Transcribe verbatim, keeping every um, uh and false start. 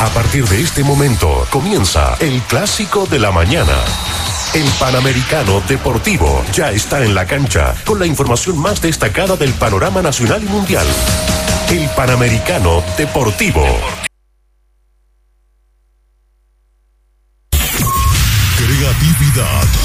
A partir de este momento comienza el clásico de la mañana. El Panamericano Deportivo ya está en la cancha con la información más destacada del panorama nacional y mundial. El Panamericano Deportivo.